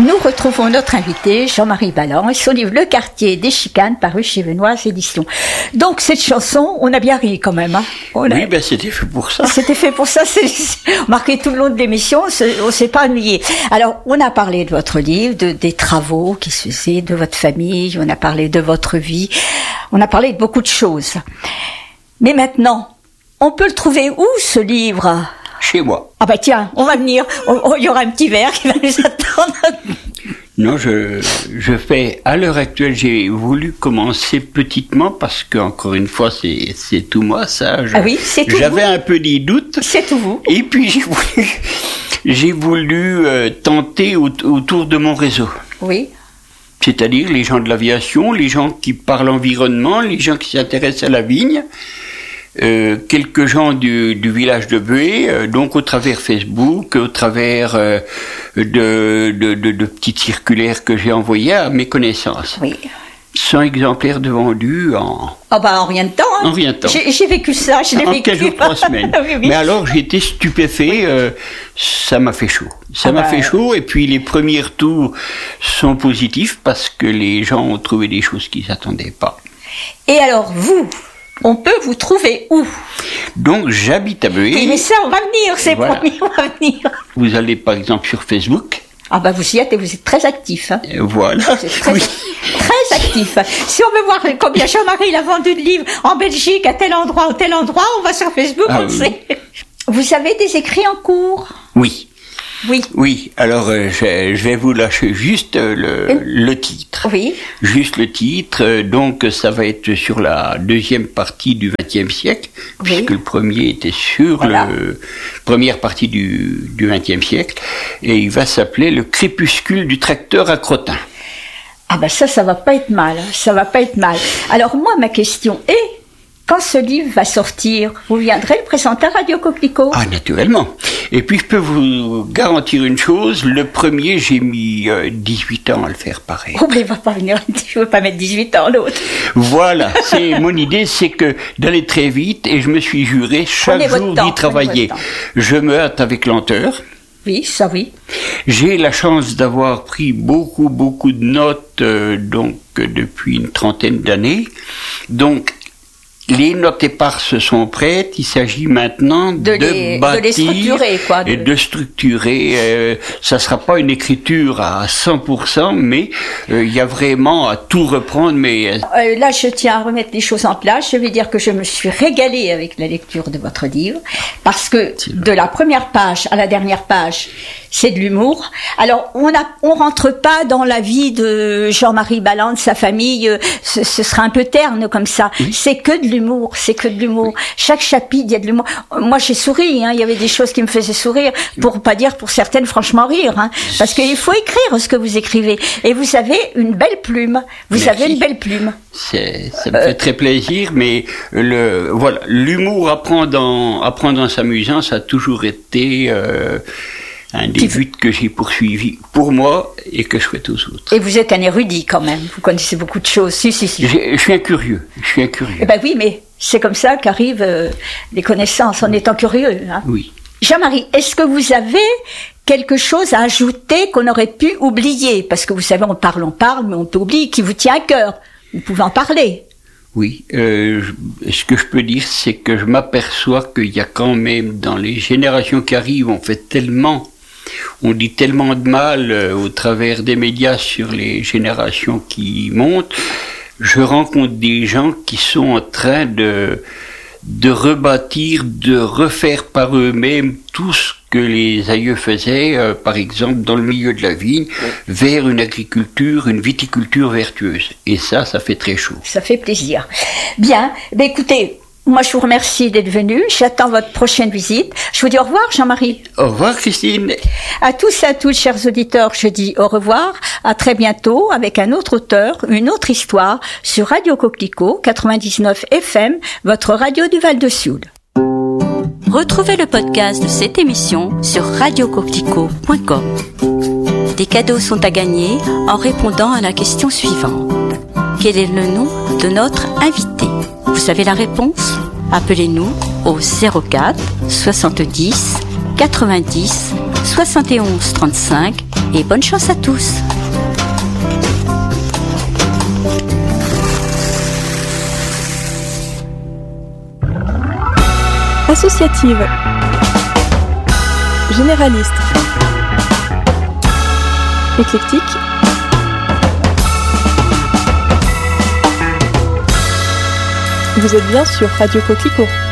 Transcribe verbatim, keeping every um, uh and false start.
Nous retrouvons notre invité, Jean-Marie Ballan, et son livre Le Quartier des Chicanes, paru chez Venoise Éditions. Donc, cette chanson, on a bien ri quand même. Hein. On a... Oui, ben c'était fait pour ça. C'était fait pour ça, c'est marqué tout le long de l'émission, on ne s'est pas ennuyé. Alors, on a parlé de votre livre, de, des travaux qui se faisaient, de votre famille, on a parlé de votre vie, on a parlé de beaucoup de choses. Mais maintenant, on peut le trouver où, ce livre ? Chez moi. Ah bah tiens, on va venir, il y aura un petit verre qui va nous attendre. Non, je, je fais, à l'heure actuelle, j'ai voulu commencer petitement parce que, encore une fois, c'est, c'est tout moi, ça. Je, ah oui, c'est tout J'avais vous. un peu des doutes. C'est tout vous. Et puis, j'ai voulu, j'ai voulu euh, tenter au, autour de mon réseau. Oui. C'est-à-dire les gens de l'aviation, les gens qui parlent environnement, les gens qui s'intéressent à la vigne. Euh, quelques gens du, du village de Bué, euh, donc au travers Facebook, au travers euh, de, de, de, de petites circulaires que j'ai envoyées à mes connaissances. Oui. cent exemplaires de vendus en... Oh bah en rien de temps. Hein. En rien de temps. J'ai, j'ai vécu ça, je l'ai en vécu. quinze jours, trois semaines. oui, oui. Mais alors j'ai été stupéfait, euh, ça m'a fait chaud. Ça ah m'a bah... fait chaud, et puis les premiers retours sont positifs parce que les gens ont trouvé des choses qu'ils n'attendaient pas. Et alors vous, on peut vous trouver où ? Donc j'habite à Bué. Oui, mais ça, on va venir, c'est voilà. promis, on va venir. Vous allez par exemple sur Facebook. Ah bah vous y êtes et vous êtes très actif. Hein. Voilà. Vous êtes très, oui. très actif. Si on veut voir combien Jean-Marie il a vendu de livres en Belgique, à tel endroit ou tel endroit, on va sur Facebook, ah, on le oui. sait. Vous avez des écrits en cours ? Oui. Oui. Oui, alors euh, je, je vais vous lâcher juste euh, le, Une... le titre. Oui. Juste le titre, euh, donc ça va être sur la deuxième partie du vingtième siècle, oui. puisque le premier était sur voilà. la première partie du, du vingtième siècle, et il va s'appeler Le crépuscule du tracteur à crottin. Ah ben ça, ça va pas être mal, ça va pas être mal. Alors moi, ma question est, quand ce livre va sortir, vous viendrez le présenter à Radio Coquelicot ? Ah, naturellement. Et puis, je peux vous garantir une chose, le premier, j'ai mis euh, dix-huit ans à le faire pareil. Oh, mais il va pas venir, je veux pas mettre dix-huit ans l'autre. Voilà, c'est mon idée, c'est que d'aller très vite, et je me suis juré chaque jour d'y travailler. Je me hâte avec lenteur. Oui, ça oui. J'ai la chance d'avoir pris beaucoup, beaucoup de notes, euh, donc, depuis une trentaine d'années. Donc, les notes éparses sont prêtes, il s'agit maintenant de, de, les, bâtir de les structurer, quoi. Et de structurer. Euh, ça sera pas une écriture à cent pour cent, mais il euh, y a vraiment à tout reprendre. Mais euh, là, je tiens à remettre les choses en place. Je vais dire que je me suis régalée avec la lecture de votre livre, parce que de la première page à la dernière page, c'est de l'humour. Alors, on a, on rentre pas dans la vie de Jean-Marie Ballan, de sa famille. Ce, ce sera un peu terne comme ça. Oui. C'est que de l'humour. C'est que de l'humour. Oui. Chaque chapitre, il y a de l'humour. Moi, j'ai souri. Hein. Il y avait des choses qui me faisaient sourire, pour pas dire pour certaines, franchement rire. Hein. Parce qu'il faut écrire ce que vous écrivez. Et vous avez une belle plume. Vous Merci. avez une belle plume. C'est, ça me euh, fait très plaisir. Mais le, voilà, l'humour, apprendre en, apprendre en s'amusant, ça a toujours été. Euh, un des buts que j'ai poursuivi pour moi et que je souhaite aux autres. Et vous êtes un érudit quand même, vous connaissez beaucoup de choses. Si, si, si. J'ai, je suis un curieux, je suis un curieux. Eh ben oui, mais c'est comme ça qu'arrivent euh, les connaissances, en étant curieux. Hein. Oui. Jean-Marie, est-ce que vous avez quelque chose à ajouter qu'on aurait pu oublier ? Parce que vous savez, on parle, on parle, mais on peut oublier, qui vous tient à cœur. Vous pouvez en parler. Oui, euh, ce que je peux dire, c'est que je m'aperçois qu'il y a quand même, dans les générations qui arrivent, on fait tellement... On dit tellement de mal euh, au travers des médias sur les générations qui montent. Je rencontre des gens qui sont en train de, de rebâtir, de refaire par eux-mêmes tout ce que les aïeux faisaient, euh, par exemple dans le milieu de la vigne, vers une agriculture, une viticulture vertueuse. Et ça, ça fait très chaud. Ça fait plaisir. Bien, ben écoutez... Moi, je vous remercie d'être venu. J'attends votre prochaine visite. Je vous dis au revoir, Jean-Marie. Au revoir, Christine. À tous et à toutes, chers auditeurs, je dis au revoir. À très bientôt avec un autre auteur, une autre histoire sur Radio Coquelicot quatre-vingt-dix-neuf F M, votre radio du Val-de-Sioule. Retrouvez le podcast de cette émission sur radio coquelicot point com. Des cadeaux sont à gagner en répondant à la question suivante. Quel est le nom de notre invité ? Vous savez la réponse ? Appelez-nous au zéro quatre soixante-dix quatre-vingt-dix soixante et onze trente-cinq et bonne chance à tous. Associative, généraliste, éclectique, vous êtes bien sur Radio Coquelicot.